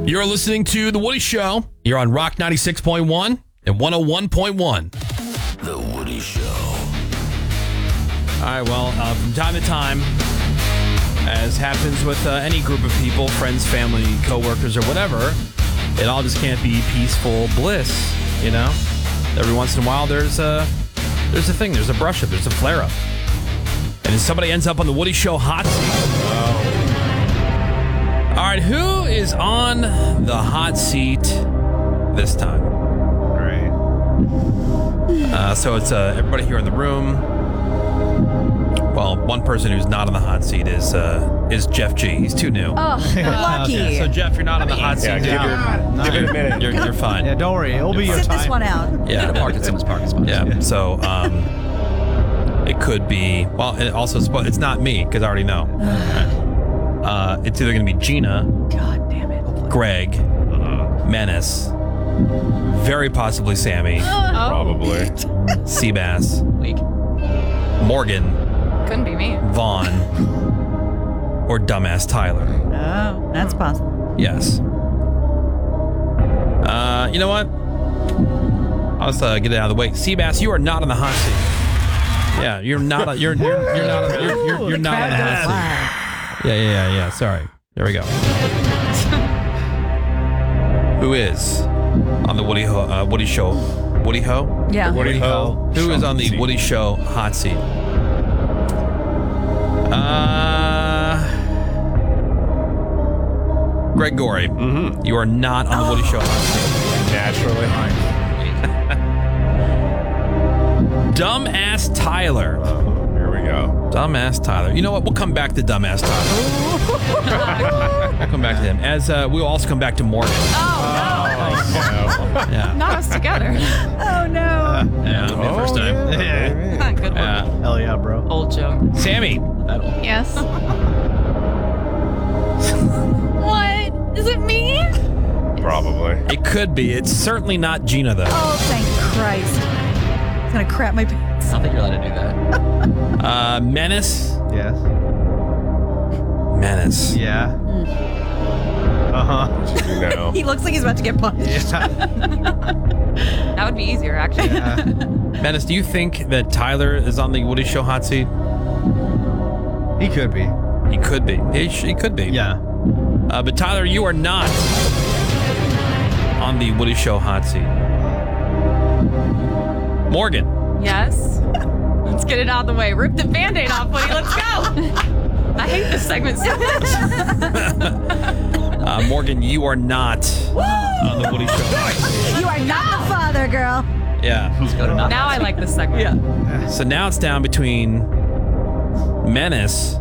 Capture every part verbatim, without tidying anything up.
You're listening to The Woody Show. You're on Rock ninety-six point one and one oh one point one. The Woody Show. All right, well, uh, from time to time, as happens with uh, any group of people, friends, family, coworkers, or whatever, it all just can't be peaceful bliss, you know? Every once in a while, there's a, there's a thing, there's a brush up, there's a flare up. And if somebody ends up on The Woody Show hot seat. Oh. All right, who is on the hot seat this time? Great. Uh, so it's uh, everybody here in the room. Well, one person who's not on the hot seat is uh, is Jeff G. He's too new. Oh, lucky. Okay, so Jeff, you're not on the hot seat. Yeah, give, now. it, give it a minute. You're, you're fine. Yeah, don't worry. It'll be your Sit time. this one out. Yeah, park at Simmons Park. yeah. yeah. So um, it could be. Well, and also it's not me because I already know. Uh, it's either going to be Gina, God damn it, Greg, Menace, very possibly Sammy, Probably. Seabass, Weak. Morgan, Couldn't be me. Vaughn, or dumbass Tyler. Oh, that's possible. Yes. Uh, you know what? I'll just uh, get it out of the way. Seabass, you are not on the hot seat. Yeah, you're not. On, you're, you're you're not. On, you're you're, you're not on the hot seat. Yeah, yeah, yeah, yeah. Sorry. There we go. Who is on the Woody Ho, uh, Woody Show? Woody Ho? Yeah. Woody Ho. Who is on the Woody Show hot seat? Uh, Greg Gorey. Mm-hmm. You are not on the Woody Show hot seat. Naturally. Dumbass Tyler. Oh, here we go. Dumbass Tyler. You know what? We'll come back to Dumbass Tyler. We'll come back to him. As uh, we'll also come back to Morgan. Oh, Yeah. no. Not us together. Oh, no. Yeah, that'll be the first time. Yeah. Good one. Yeah. Hell yeah, bro. Old joke. Sammy. Yes. What? Is it me? Probably. It could be. It's certainly not Gina, though. Oh, thank Christ. It's going to crap my pants. I don't think you're allowed to do that. Uh, Menace. Yes. Menace. Yeah. Uh-huh. You know. He looks like he's about to get punched. Yeah. That would be easier, actually. Yeah. Menace, do you think that Tyler is on the Woody Show hot seat? He could be. He could be. He, sh- he could be. Yeah. Uh, but Tyler, you are not on the Woody Show hot seat. Morgan. Yes. Let's get it out of the way. Rip the Band-Aid off, Woody. Let's go. I hate this segment so much. Uh, Morgan, you are not on the Woody Show hot seat. You are not the father, girl. Yeah. Let's go to not. Now I like this segment. Yeah. So now it's down between Menace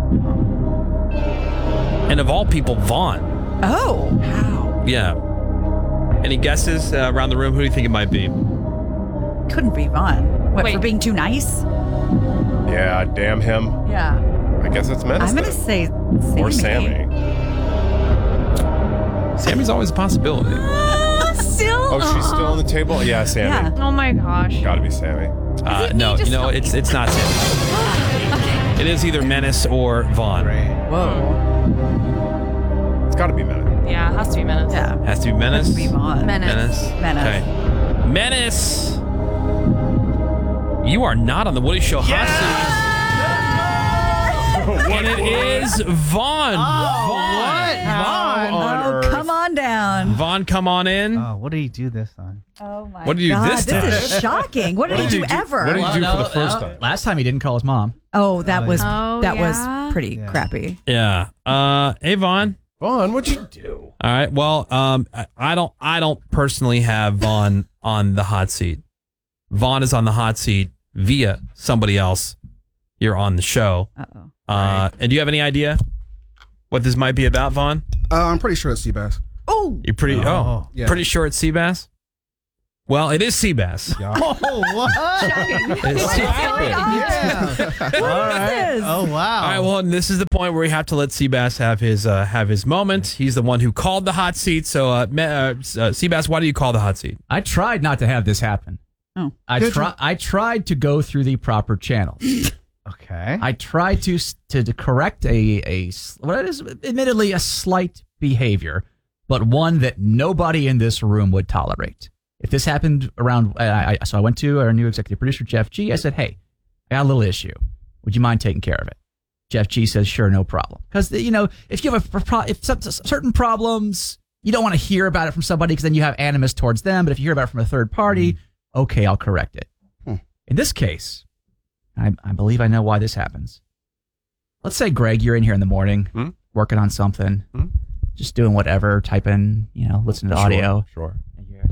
and, of all people, Vaughn. Oh. Wow. Yeah. Any guesses uh, around the room? Who do you think it might be? Couldn't be Vaughn. What, Wait. for being too nice? Yeah, damn him. Yeah. I guess it's Menace. I'm going to then. say Sammy. Or Sammy. Sammy's always a possibility. Uh, still? Oh, she's still on the table? Yeah, Sammy. Yeah. Oh my gosh. Gotta be Sammy. Uh, it me? no, Just you know, help it's me. it's not Sammy. It is either Menace or Vaughn. Great. Whoa. It's gotta be Menace. Yeah, it has to be Menace. Yeah. Has to be Menace. Couldn't be Vaughn. Menace. Menace. Menace. Okay. Menace. You are not on the Woody Show hot seat. And it is Vaughn. Vaughn. How on Oh, earth? come on down. Vaughn, come on in. Oh, what did he do this time? Oh, my What did you do God. this This time? is shocking. What did What he did do you do- ever? what did he do Well, for the no, first no. time? Last time he didn't call his mom. Oh, that was Oh, that yeah. was pretty Yeah. crappy. Yeah. Uh, hey, Vaughn. Vaughn, what'd you do? All right. Well, um, I, I don't, I don't personally have Vaughn on the hot seat. Vaughn is on the hot seat via somebody else. You're on the show. Uh-oh. Uh, and do you have any idea what this might be about, Vaughn? Uh, I'm pretty sure it's Seabass. Oh, You're pretty, oh, Oh, yeah. pretty sure it's Seabass. Well, it is Seabass. Oh, what? It's Seabass. Yeah. All right. this? Oh, wow. All right. Well, and this is the point where we have to let Seabass have his uh, have his moment. He's the one who called the hot seat. So, uh, me- uh, Seabass, why do you call the hot seat? I tried not to have this happen. Oh. I Did try. you? I tried to go through the proper channels. Okay. I tried to s- to, to correct a a s- what is admittedly a slight behavior but one that nobody in this room would tolerate. If this happened around, I, I, so I went to our new executive producer, Jeff G. I said, hey, I got a little issue. Would you mind taking care of it? Jeff G says, sure, no problem. Because, you know, if you have a pro- if some, certain problems, you don't want to hear about it from somebody because then you have animus towards them. But if you hear about it from a third party, mm. okay, I'll correct it. Hmm. In this case, I, I believe I know why this happens. Let's say, Greg, you're in here in the morning, hmm? working on something, hmm? just doing whatever, typing, you know, listening to sure, audio. Sure. And you're,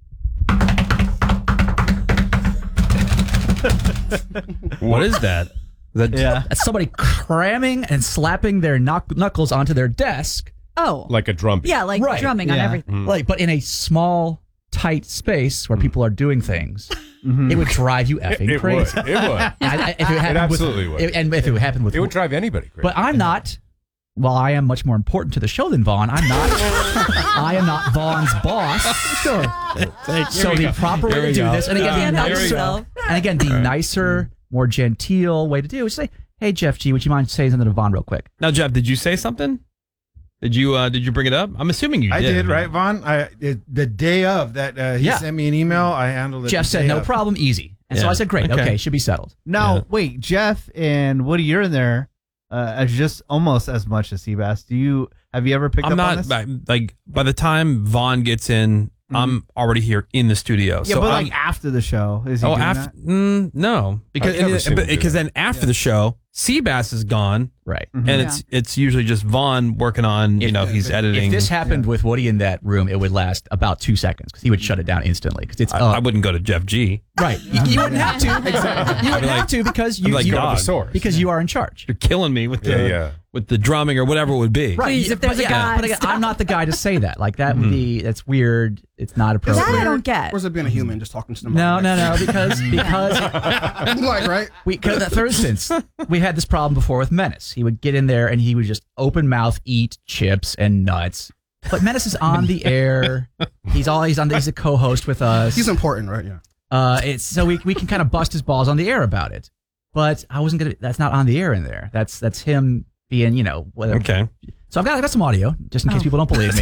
what is that? That yeah. That's somebody cramming and slapping their knuck- knuckles onto their desk. Oh. Like a drum beat. Yeah, like right. drumming yeah. on everything. Mm. Like, but in a small, tight space where mm. people are doing things, mm-hmm. it would drive you effing it, it crazy. Would. It would. I, I, if it, it absolutely with, would. And if it, it happened with... It would drive anybody crazy. But I'm not... While I am much more important to the show than Vaughn, I'm not. I am not Vaughn's boss. Sure. So the proper way to do go. this, and again, Uh, the nicer, and again, the nicer, more genteel way to do it is say, "Hey, Jeff G, would you mind saying something to Vaughn real quick?" Now, Jeff, did you say something? Did you uh, did you bring it up? I'm assuming you I did. did, right, Vaughn? I it, the day of that uh, he Yeah. sent me an email. I handled it. Jeff the said, day "No of. problem, easy." And so Yeah. I said, "Great, okay, Okay. should be settled." Now, Yeah. wait, Jeff and Woody, you're in there uh, as just almost as much as Seabass. Do you have you ever picked I'm up not on this? by- like by the time Vaughn gets in, I'm already here in the studio. yeah, so but I'm, like after the show, is he oh, doing after that? mm, no, because I've never and- seen but- him do because that. then after the show, Seabass is gone, Right. and it's it's usually just Vaughn working on. You If- know, he's editing. If this happened with Woody in that room, it would last about two seconds because he would shut it down instantly. Because it's I, uh, I wouldn't go to Jeff G. right. You, you wouldn't have to. Exactly. You wouldn't like- have to because you, like you God. The source. because you are in charge. You're killing me with the Yeah, yeah. with the drumming or whatever it would be. Right. Please, if there's but a yeah, God, but again, stop. I'm not the guy to say that. Like that would be that's weird. It's not appropriate. That I don't get. Or is it being a human just talking to them? No, no, no. Because because like, right? we, cause, for instance, we had this problem before with Menace. He would get in there and he would just open mouth eat chips and nuts. But Menace is on the air. He's always on. He's a co-host with us. He's important, right? Yeah. Uh, it's so we we can kind of bust his balls on the air about it. But I wasn't gonna. That's not on the air in there. That's that's him being, you know, whatever. Okay. So I've got I got some audio just in case people don't believe me.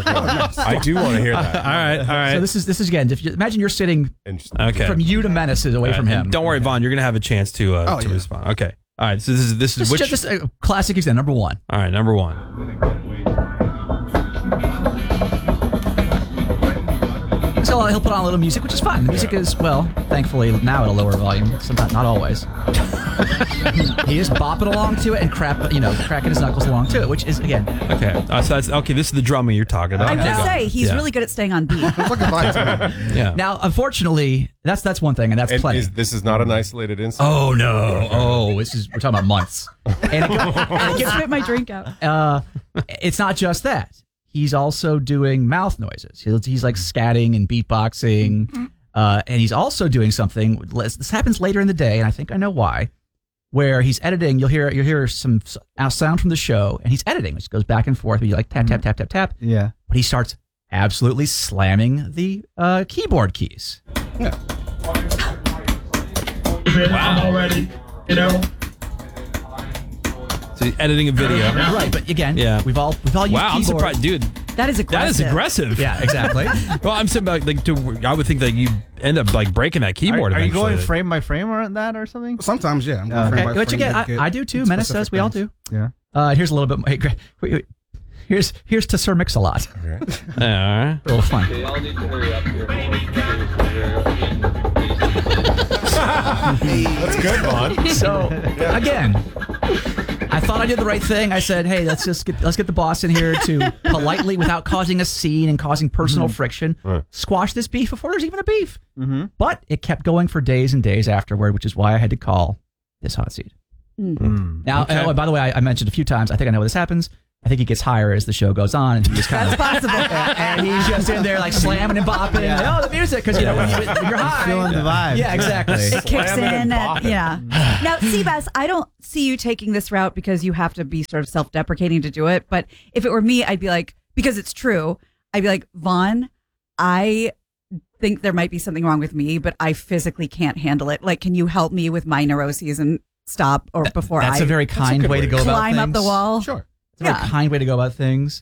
I do want to hear that. All right. All right. So this is this is again. If you, imagine you're sitting Interesting. okay. from you to Menace is away from And him. Don't worry, Vaughn. You're gonna have a chance to uh, Oh, to yeah. respond. Okay. All right. So this is this is This which. is just a classic example. Number one. all right. Number one. So he'll put on a little music, which is fine. The music is, well, thankfully now at a lower volume. Sometimes, not always. He is bopping along to it and crap, you know, cracking his knuckles along to it, which is again. Okay. Uh, so that's okay. This is the drumming you're talking about. I Okay. would say he's Yeah. really good at staying on beat. It's like a vibe. Yeah. Now, unfortunately, that's that's one thing, and that's And plenty. is, this is not an isolated incident. Oh no! Oh, this is we're talking about months. And it, go- and it gets, Spit my drink out. uh, it's not just that. He's also doing mouth noises. He's, he's like scatting and beatboxing, uh, and he's also doing something. This happens later in the day, and I think I know why. Where he's editing, you'll hear you'll hear some s- sound from the show, and he's editing. It just goes back and forth. But you like tap tap tap tap tap. Yeah. But he starts absolutely slamming the uh, keyboard keys. Wow. Already, you know. So he's editing a video. Right, but again, Yeah. we've all we've all used Wow. I'm keyboard. surprised, dude. That is aggressive. That is aggressive. Yeah, exactly. Well, I'm saying about like to. I would think that you end up like breaking that Are, keyboard. are you going eventually. frame by frame on that or something? Sometimes, yeah. I'm going Uh, frame Okay, by which frame again, to I, get I do too. Menace specific says we all things. do. Yeah. Uh, here's a little bit. Hey, Greg, wait, wait. Here's here's to Sir Mix-a-Lot. Okay. Yeah. A little fun. That's good, Vaughn. So again, I thought I did the right thing. I said, "Hey, let's just get let's get the boss in here to politely, without causing a scene and causing personal friction, Right. squash this beef before there's even a beef." Mm-hmm. But it kept going for days and days afterward, which is why I had to call this hot seat. Now, Okay. oh, and by the way, I, I mentioned a few times. I think I know where this happens. I think he gets higher as the show goes on, and he just kind That's of possible. and he's just in there like slamming and bopping. Yeah. Oh, the music, because you know when, you, when you're high, Feeling the vibe. yeah, exactly. It kicks Slamming and in. At, bopping. yeah. Now, Seabass, I don't see you taking this route because you have to be sort of self-deprecating to do it. But if it were me, I'd be like, because it's true, I'd be like, Vaughn, I think there might be something wrong with me, but I physically can't handle it. Like, can you help me with my neuroses and stop or before That's I a very kind good way to way go to- about climb things. up the wall? Sure. It's a very Yeah. kind way to go about things.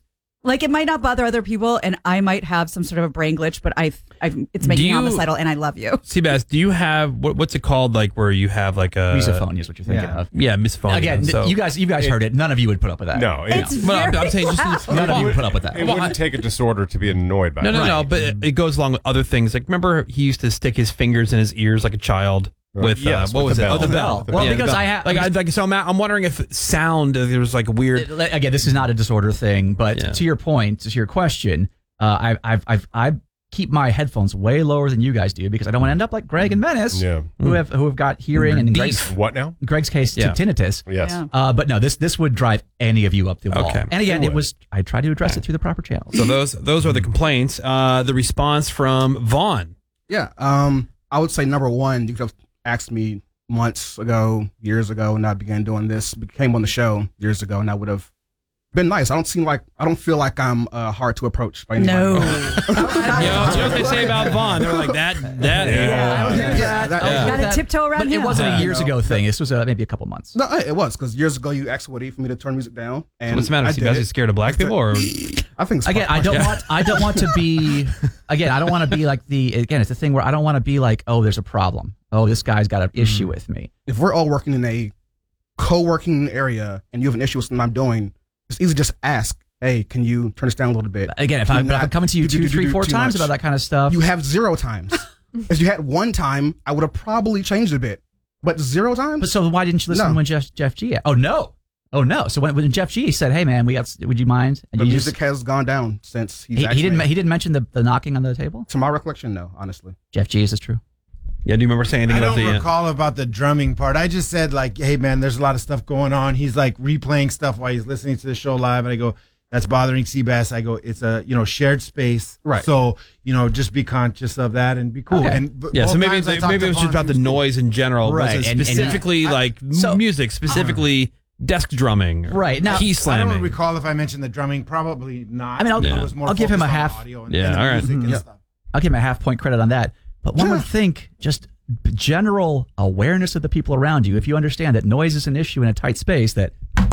Like it might not bother other people, and I might have some sort of a brain glitch, but I, I've, it's making Do me you- homicidal, and I love you. Seabass, do you have what, what's it called? Like where you have like a Misophonia is what you're thinking yeah. of. Yeah, misophonia. Again, So, you guys, you guys heard it. None of you would put up with that. No, it, It's Well, I'm, very I'm saying just loud. None of you would put up with that. it wouldn't take a disorder to be annoyed by no, it. no, no. But it, it goes along with other things. Like remember, he used to stick his fingers in his ears like a child. With Yes, uh, what with was the it? bell. Oh, the bell. With the Well, Yeah, the because bell. I have- like, I, like so. I'm, I'm wondering if sound uh, there was like a weird. Again, this is not a disorder thing, but Yeah. to your point, to your question, uh, I, I've, I've, I keep my headphones way lower than you guys do because I don't want to end up like Greg and Menace, Yeah. who have who have got hearing and in Greg's, What now? Greg's case, Yeah. tinnitus. Yes. Yeah. Uh, but no, this this would drive any of you up the wall. Okay. And again, It it would. was I tried to address it through the proper channels. So those those are the complaints. Uh, the response from Vaughn. Yeah. Um, I would say number one, you could have asked me months ago, years ago, when I began doing this, came on the show years ago, and I would have been nice. I don't seem like I don't feel like I'm uh, hard to approach by anybody. No. You know, you know what they say about Vaughn? They're like that. That. Yeah, I would agree with that. that- I would Yeah. agree with Gotta that. tiptoe around But it him. wasn't Yeah. a years ago thing. This was uh, maybe a couple months. No, it was because years ago you asked Woody for me to turn music down, and What's the matter? I Is did he it. scared of black people, or I think it's Again, I fine. don't want I don't want to be again, I don't want to be like the again, it's the thing where I don't want to be like, oh, there's a problem. Oh, this guy's got an issue with me. If we're all working in a co-working area and you have an issue with something I'm doing, it's easy to just ask, hey, can you turn this down a little bit? Again, if, Do I, if not I'm coming to you do- two, do- three, do four too times much. about that kind of stuff, You have zero times. If you had one time, I would have probably changed a bit. But zero times? but so why didn't you listen No. when Jeff Jeff G? Oh no, oh no. So when, when Jeff G said, hey man, we got, would you mind? And the you music just, has gone down since he's he, actually, he didn't he didn't mention the, the knocking on the table. to my recollection, no, honestly. Jeff G, is this true? yeah? Do you remember saying anything I about don't the? uh, recall about the drumming part. I just said like, hey man, there's a lot of stuff going on. He's like replaying stuff while he's listening to the show live, and I go, that's bothering Seabass. I go, it's a you know shared space, Right. So you know, just be conscious of that and be cool. Okay. And b- Yeah, so both maybe times I talked maybe to it was just Vaughn, about the he was cool. noise in general. It Right, wasn't and- and- specifically like so- music, specifically desk drumming, or Right, now- key I slamming. don't recall if I mentioned the drumming. Probably not. I mean, I'll- It Yeah. was more I'll give him a focused on half- audio and, Yeah, and the all right. music and Yeah. stuff. I'll give him a half point credit on that. But one Sure. would think just general awareness of the people around you, if you understand that noise is an issue in a tight space, that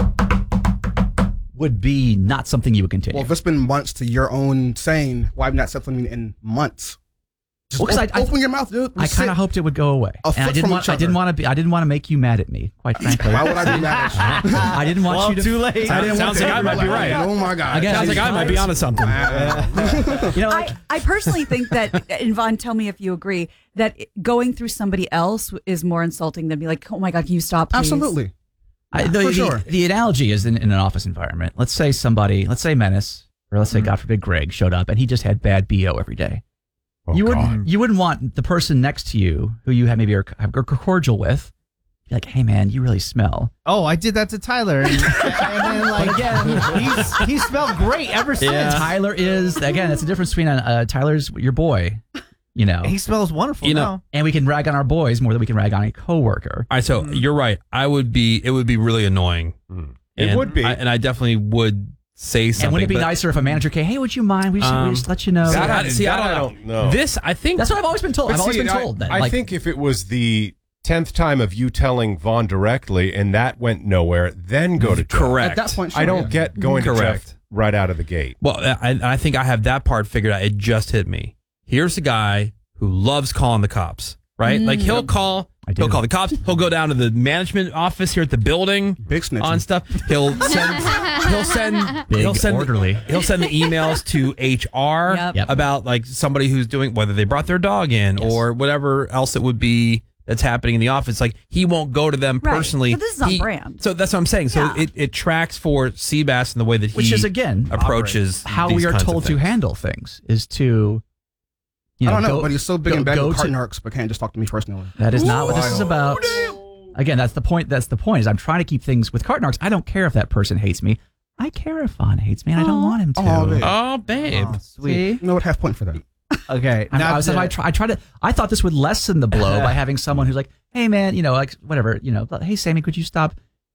would be not something you would continue. Well, if it's been months to your own saying, why have you not said something in months? Just Well, 'cause op- I- I- open your mouth, dude. I kind of hoped it would go away, A and I foot didn't from want. each I didn't other. want to be. I didn't want to make you mad at me. Quite frankly, Why would I be mad at you? I didn't want Well, you to. too late. I didn't Sounds want like I might be right. Oh my God. Again, Sounds like I might be onto something. You know, like, I, I personally think that, and Vaughn, tell me if you agree, that going through somebody else is more insulting than be like, oh my God, can you stop, please? Absolutely. I, the, for the- sure. the analogy is in, in an office environment. Let's say somebody, let's say Menace, or let's say Mm-hmm. God forbid Greg showed up and he just had bad B O every day. Oh, you God. wouldn't you wouldn't want the person next to you who you have maybe are, have a cordial with, be like, hey man, you really smell. Oh, I did that to Tyler, and, and then like again- he's he smelled great ever since. Yeah. Tyler is again, that's the difference between uh, uh, Tyler's your boy, you know, He smells wonderful. You know, now. and we can rag on our boys more than we can rag on a coworker. All right, so you're right. I would be. It would be really annoying. It And would be. I, and I definitely would say something. And wouldn't it be but, nicer if a manager came, hey, would you mind? We just, Um, we just let you know. See, That I, I- see, that I I don't don't know. This, I think. That's what I've always been told. But I've always see, been told I, that. I like, think if it was the tenth time of you telling Vaughn directly and that went nowhere, then go to Jeff. correct. At that point, I sure, don't yeah. get going to Correct. Jeff right out of the gate. Well, I, I think I have that part figured out. It just hit me. Here's a guy who loves calling the cops, right? Like he'll call, I do. he'll call the cops. He'll go down to the management office here at the building Big snitching. on stuff. He'll send, he'll send, Big he'll send, orderly. he'll send the emails to H R Yep. Yep. about like somebody who's doing whether they brought their dog in Yes. or whatever else it would be that's happening in the office. Like he won't go to them Right. personally. But this is on He- brand. So that's what I'm saying. So Yeah. it, it tracks for Seabass in the way that he which is again approaches how these we are kinds of told to things. handle things is to you know, I don't know, go- but he's so big go- and bad go with to- carton arcs, but can't just talk to me personally. that is not what this is Ooh, about. Again, that's the point. That's the point. Is I'm trying to keep things with carton arcs. I don't care if that person hates me. I care if Vaughn hates me, and I don't want him to. Oh, babe. Oh, babe. Oh, sweet. See? You know what? Half point for that. Okay. I, not I, was, to- I, try, I try to. I thought this would lessen the blow by having someone who's like, "Hey, man, you know, like whatever, you know, hey, Sammy, could you stop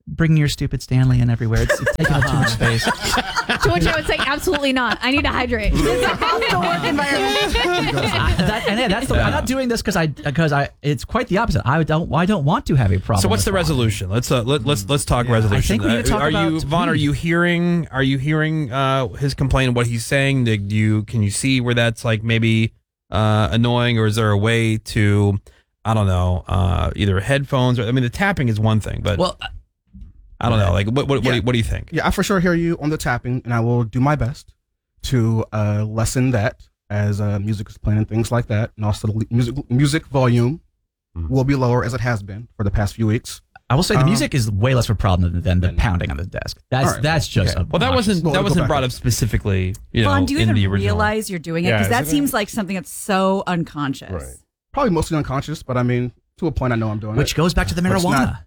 bringing your stupid Stanley in everywhere. It's, it's taking up too much space. To which I would say, absolutely not. I need to hydrate. It's a hostile work environment. I, that, and yeah, that's the, I'm not doing this because I because I it's quite the opposite. I don't I don't want to have a problem. So what's with the Vaughn. resolution? Let's uh, let, let's let's talk Yeah. resolution. I think we need to talk are about you Vaughn? Are please. you hearing? Are you hearing uh, his complaint? What he's saying? Did you can you see where that's like maybe uh, annoying, or is there a way to I don't know uh, either headphones or I mean the tapping is one thing, but Well, I don't know. Like what what what, do you, what do you think? Yeah, I for sure hear you on the tapping, and I will do my best to uh, lessen that as uh, music is playing and things like that, and also the music music volume will be lower as it has been for the past few weeks. I will say the Um, music is way less of a problem than, than the then- pounding on the desk. That's All right. that's just Okay. a Well, that wasn't Well, that we'll go wasn't back brought up. up specifically. You know, Vaughn, do you in even the original. realize you're doing it? Yeah, Because that isn't seems it? like something that's so unconscious. Right. Probably mostly unconscious, but I mean, to a point, I know I'm doing which it. goes back to the But it's marijuana.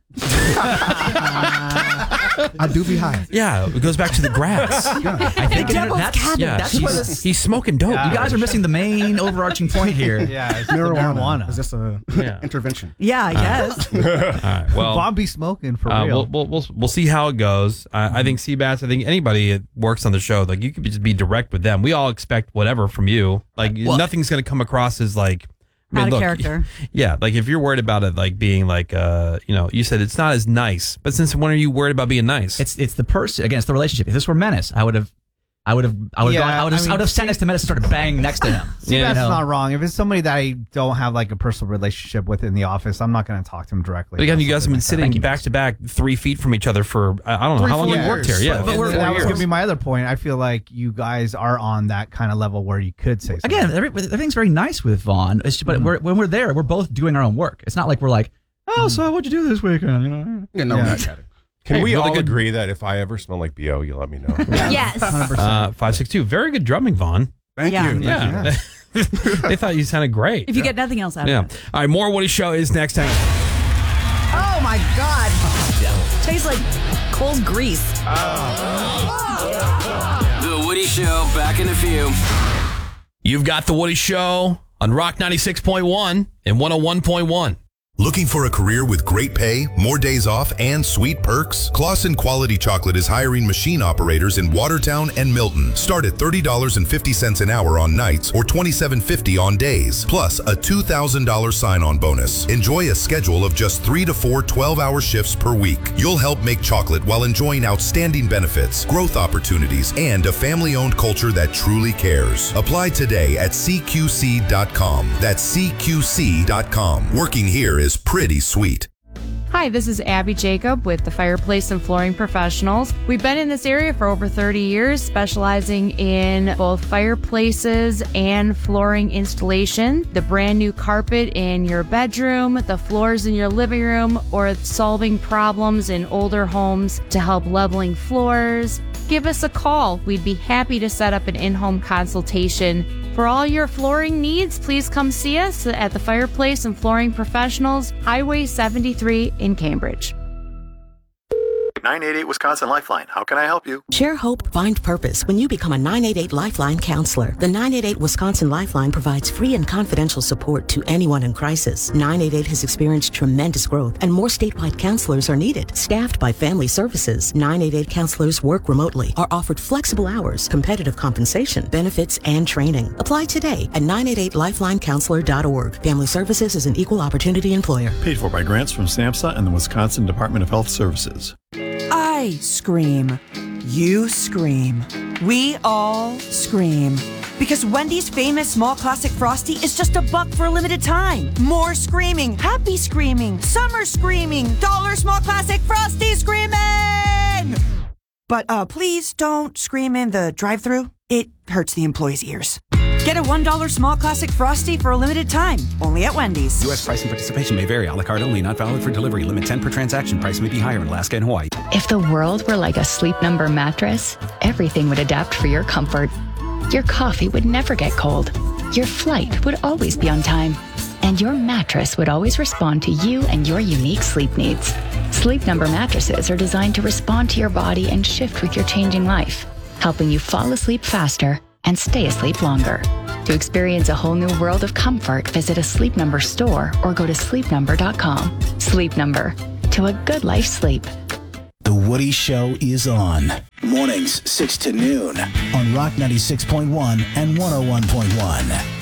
I do be high. Yeah, it goes back to the grass. I think Devil's that's cabinet. yeah, that's what he's, it's- he's smoking dope. Yeah. you guys are missing the main overarching point here. Yeah, it's Marijuana. marijuana. Is this a Yeah. intervention? Yeah, I guess. All right, well, Bob be smoking for Uh, real. we'll, we'll we'll we'll see how it goes. Uh, I think Seabass. I think anybody that works on the show, like you could just be direct with them. We all expect whatever from you. Like Well- nothing's going to come across as like I mean, Out of look, character. Yeah, like if you're worried about it, like being like, uh, you know, you said it's not as nice. But since when are you worried about being nice? It's it's the person again. It's the relationship. If this were Menace, I would have, I would have, I would have, Yeah, gone, I would have, I I mean, would have sat next to Menace and started banging next to him. See, Yeah. that's You know? not wrong. If it's somebody that I don't have like a personal relationship with in the office, I'm not going to talk to him directly. But again, about you guys have something been like that. sitting Thank you, back to back, three feet from each other for I I don't know Three, how long four you worked here. years. Yeah, But four And that was years. going to be my other point. I feel like you guys are on that kind of level where you could say something. Again, every, everything's very nice with Vaughn. It's, but we're, when we're there, we're both doing our own work. It's not like we're like, oh, so what'd you do this weekend? You know? Yeah, no, Yeah. we're not at it. Can Hey, we really all good- agree that if I ever smell like B O, you let me know? Yes. Uh, five six two. Very good drumming, Vaughn. Thank Yeah. you. Thank you. Yeah, they thought you sounded great. If you get nothing else out Yeah. of it. All right, more Woody Show is next time. Oh my God. Tastes like cold grease. The Woody Show, back in a few. You've got the Woody Show on Rock ninety-six point one and one oh one point one. Looking for a career with great pay, more days off, and sweet perks? Clausen Quality Chocolate is hiring machine operators in Watertown and Milton. Start at thirty dollars and fifty cents an hour on nights or twenty-seven fifty on days, plus a two thousand dollars sign-on bonus. Enjoy a schedule of just three to four twelve-hour shifts per week. You'll help make chocolate while enjoying outstanding benefits, growth opportunities, and a family-owned culture that truly cares. Apply today at C Q C dot com. That's C Q C dot com. Working here is pretty sweet. Hi, this is Abby Jacob with the Fireplace and Flooring Professionals. We've been in this area for over thirty years, specializing in both fireplaces and flooring installation, the brand new carpet in your bedroom, the floors in your living room, or solving problems in older homes to help leveling floors. Give us a call. We'd be happy to set up an in-home consultation. For all your flooring needs, please come see us at the Fireplace and Flooring Professionals, Highway seventy-three in Cambridge. nine eight eight Wisconsin Lifeline. How can I help you? Share hope, find purpose when you become a nine eight eight Lifeline counselor. The nine eight eight Wisconsin Lifeline provides free and confidential support to anyone in crisis. nine eight eight has experienced tremendous growth, and more statewide counselors are needed. Staffed by Family Services, nine eight eight counselors work remotely, are offered flexible hours, competitive compensation, benefits, and training. Apply today at nine eight eight lifeline counselor dot org. Family Services is an equal opportunity employer. Paid for by grants from SNAPSA and the Wisconsin Department of Health Services. I scream. You scream. We all scream. Because Wendy's famous small classic Frosty is just a buck for a limited time. More screaming, happy screaming, summer screaming, dollar small classic Frosty screaming! But uh, please don't scream in the drive-thru. It hurts the employees' ears. Get a one dollar small classic Frosty for a limited time, only at Wendy's. U S price and participation may vary. A la carte only, not valid for delivery. Limit ten per transaction. Price may be higher in Alaska and Hawaii. If the world were like a Sleep Number mattress, everything would adapt for your comfort. Your coffee would never get cold. Your flight would always be on time. And your mattress would always respond to you and your unique sleep needs. Sleep Number mattresses are designed to respond to your body and shift with your changing life, helping you fall asleep faster and stay asleep longer. To experience a whole new world of comfort, visit a Sleep Number store or go to sleep number dot com. Sleep Number, to a good life sleep. The Woody Show is on. Mornings, six to noon on Rock ninety-six point one and one oh one point one.